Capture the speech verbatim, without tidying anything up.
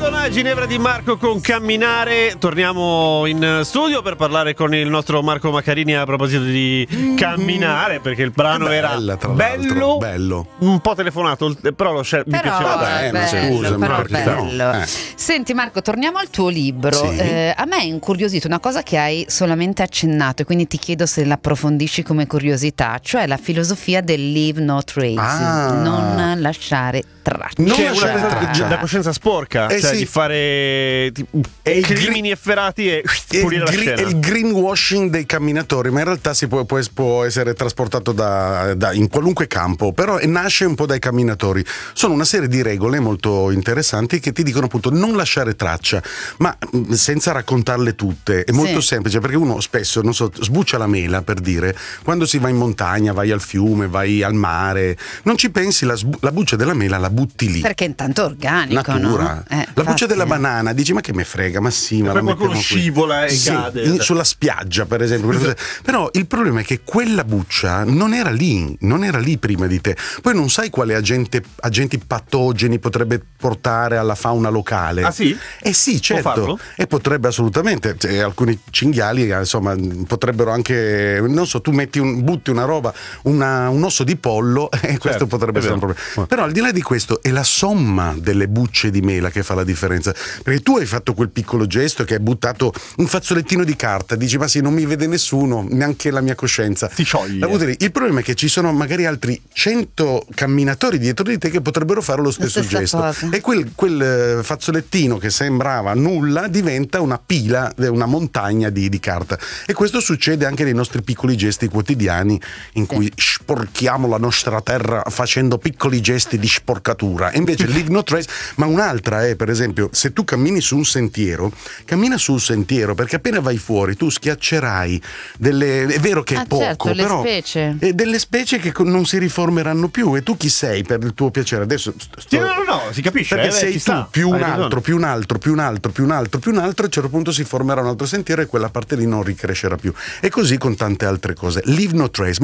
Madonna, Ginevra Di Marco con Camminare. Torniamo in studio per parlare con il nostro Marco Maccarini a proposito di camminare, perché il brano bella, era tra bello, bello, un po' telefonato, però lo scel- mi Però, piaceva. Vabbè, ma bello, scusa, però Marco, bello. no. Eh. Senti Marco, torniamo al tuo libro. Sì. Eh, a me è incuriosito una cosa che hai solamente accennato, e quindi ti chiedo se l'approfondisci come curiosità, cioè la filosofia del leave no trace, Ah. non lasciare traccia. Non C'è lasciare una cosa traccia. da coscienza sporca, Eh cioè sì. di fare tipo, È il crimini efferati e È pulire il, la gre- scena. è il greenwashing dei camminatori, ma in realtà si può, può, può essere trasportato da, da- in qualunque campo, però nasce un po' dai camminatori. Sono una serie di regole molto interessanti che ti dicono appunto non lasciare traccia, ma mh, senza raccontarle tutte. È molto Sì. semplice, perché uno spesso, non so, sbuccia la mela, per dire, quando si va in montagna, vai al fiume, vai al mare, non ci pensi, la, sbu- la buccia della mela la butti lì. Perché intanto è organico, Natura. no? Eh, la buccia infatti, della eh. banana, dici ma che me frega, ma sì, ma E la poi qualcuno mettiamo qui. scivola e Sì, cade. in- sulla spiaggia per esempio, quelle cose. Però il problema è che quella buccia non era lì, non era lì prima di te, poi non sai quale agente, agenti patogeni potrebbe portare alla fauna locale. Ah sì? Eh sì, certo, farlo? e potrebbe assolutamente, cioè, alcuni cinghiali eh, insomma potrebbero anche, non so, tu metti un, butti una roba, una- un osso di pollo e questo Certo, potrebbe è essere un vero. problema. Però al di là di questo è la somma delle bucce di mela che fa la differenza, perché tu hai fatto quel piccolo gesto che hai buttato un fazzolettino di carta, dici ma sì, non mi vede nessuno, neanche la mia coscienza, Ti scioglie. la butti lì. Il problema è che ci sono magari altri cento camminatori dietro di te che potrebbero fare lo stesso stessa gesto, cosa. e quel, quel eh, fazzolettino che sembrava nulla diventa una pila, eh, una montagna di, di carta, e questo succede anche nei nostri piccoli gesti quotidiani in cui sporchiamo la nostra terra facendo piccoli gesti di sporcatura. E invece leave no trace, ma un'altra è, per esempio, se tu cammini su un sentiero, cammina sul sentiero, perché appena vai fuori tu schiaccerai delle, è vero che è Ah, poco, certo, le però specie. e delle specie che non si riformeranno più, e tu chi sei per il tuo piacere? Adesso sto- Sì, no, no, no, si capisce. perché eh, beh, sei ci tu sta. più un Hai ragione. altro, più un altro, più un altro, più un altro, più un altro, a un certo punto si formerà un altro sentiero e quella parte lì non ricrescerà più. E così con tante altre cose. Leave no trace.